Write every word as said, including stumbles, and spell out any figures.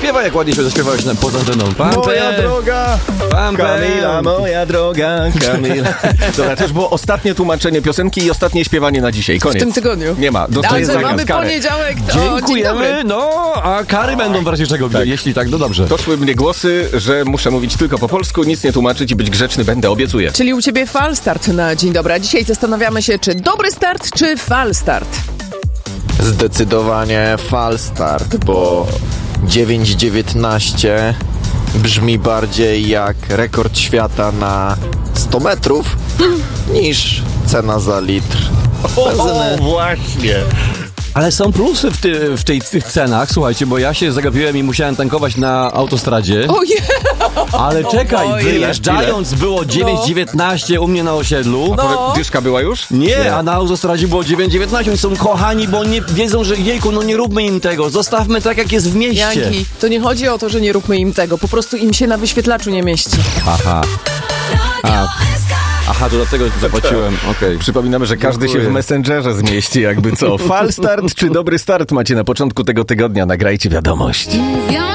zaśpiewaj, jak ładnie się zaśpiewałeś na, poza anteną. Moja droga Pam, pam. Kamila, moja droga Kamila. Dobra, to już było ostatnie tłumaczenie piosenki i ostatnie śpiewanie na dzisiaj. Koniec. W tym tygodniu. Nie ma. Dostaję Dobrze, mamy karę. poniedziałek. To, dzień Dziękujemy, dobry. no, a kary będą w razie czego, Tak. jeśli tak, no dobrze. Doszły mnie głosy, że muszę mówić tylko po polsku, nic nie tłumaczyć i być grzeczny będę, obiecuję. Czyli u ciebie fal start na dzień dobry. A dzisiaj zastanawiamy się, czy dobry start, czy fal start. Zdecydowanie falstart, bo dziewięć dziewiętnaście brzmi bardziej jak rekord świata na sto metrów niż cena za litr benzyny. właśnie. Ale są plusy w, ty, w, tej, w tych cenach, słuchajcie, bo ja się zagapiłem i musiałem tankować na autostradzie. Ojej! Ale czekaj, Oj. wyjeżdżając było dziewięć dziewiętnaście u mnie na osiedlu. No. Dyszka była już? Nie, a na autostradzie było dziewięć dziewiętnaście. Oni są kochani, bo nie wiedzą, że jejku, no nie róbmy im tego. Zostawmy tak, jak jest w mieście. Janki, to nie chodzi o to, że nie róbmy im tego. Po prostu im się na wyświetlaczu nie mieści. Aha. A. Aha, to dlatego zapłaciłem, okej. Przypominamy, że każdy się w Messengerze zmieści, jakby co. Fal start czy dobry start macie na początku tego tygodnia? Nagrajcie wiadomość.